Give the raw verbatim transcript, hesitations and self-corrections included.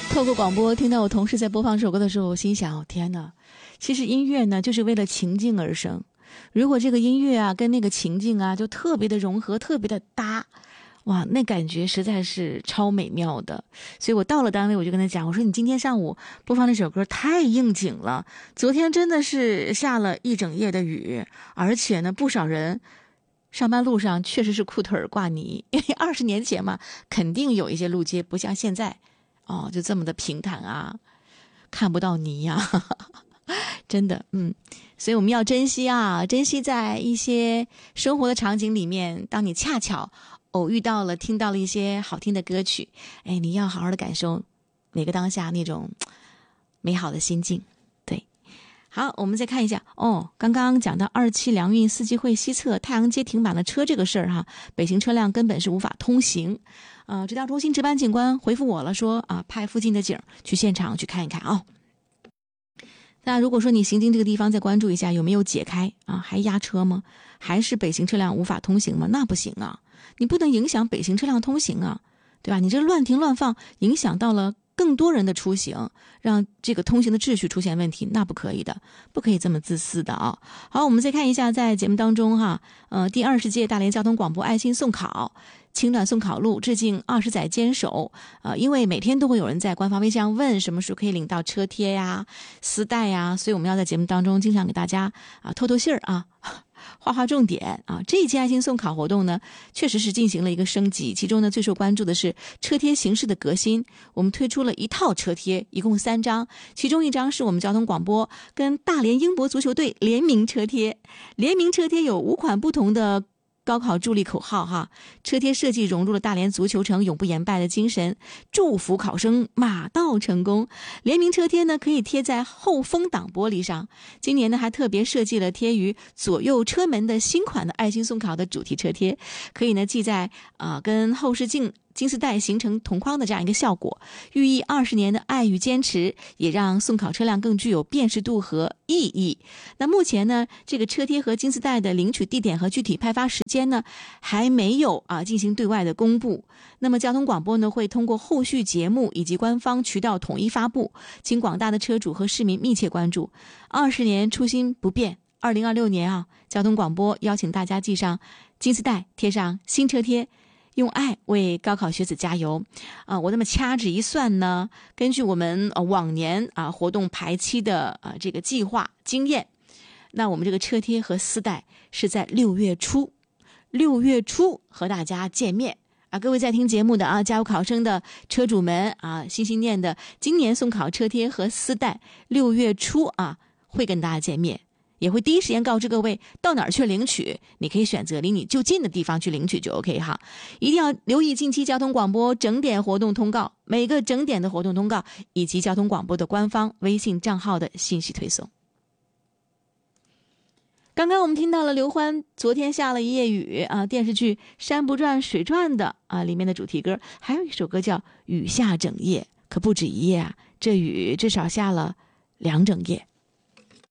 透过广播听到我同事在播放这首歌的时候，我心想，天哪，其实音乐呢就是为了情境而生，如果这个音乐啊跟那个情境啊就特别的融合，特别的搭，哇，那感觉实在是超美妙的。所以我到了单位我就跟他讲，我说你今天上午播放那首歌太应景了，昨天真的是下了一整夜的雨，而且呢不少人上班路上确实是裤腿挂泥，因为二十年前嘛，肯定有一些路街不像现在哦，就这么的平坦啊，看不到泥呀、啊，真的，嗯，所以我们要珍惜啊，珍惜在一些生活的场景里面，当你恰巧偶遇到了、听到了一些好听的歌曲，哎，你要好好的感受每个当下那种美好的心境。对，好，我们再看一下哦，刚刚讲到二期粮运四季汇西侧太阳街停满了车这个事儿哈，北行车辆根本是无法通行。呃，指导中心值班警官回复我了，说啊，派附近的警去现场去看一看啊。那如果说你行经这个地方，再关注一下有没有解开啊，还压车吗？还是北行车辆无法通行吗？那不行啊，你不能影响北行车辆通行啊，对吧？你这乱停乱放，影响到了更多人的出行，让这个通行的秩序出现问题，那不可以的，不可以这么自私的啊。好，我们再看一下，在节目当中哈，呃，第二十届大连交通广播爱心送考。情暖送考录致敬二十载坚守，呃，因为每天都会有人在官方微信上问什么时候可以领到车贴呀、丝带呀，所以我们要在节目当中经常给大家啊透透信儿啊，画画重点啊。这一期爱心送考活动呢，确实是进行了一个升级，其中呢最受关注的是车贴形式的革新，我们推出了一套车贴，一共三张，其中一张是我们交通广播跟大连英博足球队联名车贴，联名车贴有五款不同的高考助力口号哈，车贴设计融入了大连足球城永不言败的精神，祝福考生马到成功。联名车贴呢可以贴在后风挡玻璃上，今年呢还特别设计了贴于左右车门的新款的爱心送考的主题车贴，可以呢系在啊、呃、跟后视镜金丝带形成同框的这样一个效果，寓意二十年的爱与坚持，也让送考车辆更具有辨识度和意义。那目前呢，这个车贴和金丝带的领取地点和具体派发时间呢，还没有啊进行对外的公布。那么交通广播呢，会通过后续节目以及官方渠道统一发布，请广大的车主和市民密切关注。二十年初心不变，二零二六年啊，交通广播邀请大家系上金丝带，贴上新车贴。用爱为高考学子加油啊、呃！我那么掐指一算呢，根据我们呃往年啊、呃、活动排期的啊、呃、这个计划经验，那我们这个车贴和丝带是在六月初，六月初和大家见面啊！各位在听节目的啊，加油考生的车主们啊，心心念的今年送考车贴和丝带，六月初啊会跟大家见面。也会第一时间告知各位到哪儿去领取，你可以选择离你就近的地方去领取就 OK 哈。一定要留意近期交通广播整点活动通告，每个整点的活动通告以及交通广播的官方微信账号的信息推送。刚刚我们听到了刘欢昨天下了一夜雨啊，电视剧山不转水转的啊里面的主题歌，还有一首歌叫雨下整夜，可不止一夜啊，这雨至少下了两整夜。